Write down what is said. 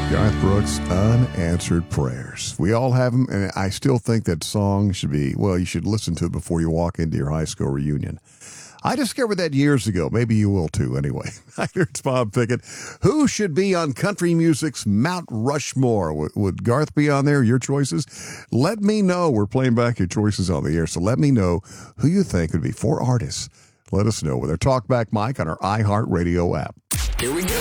Garth Brooks, Unanswered Prayers. We all have them, and I still think that song should be, well, you should listen to it before you walk into your high school reunion. I discovered that years ago. Maybe you will too, anyway. It's Bob Pickett. Who should be on country music's Mount Rushmore? Would Garth be on there? Your choices? Let me know. We're playing back your choices on the air, so let me know who you think would be 4 artists. Let us know with our Talkback mic on our iHeartRadio app. Here we go.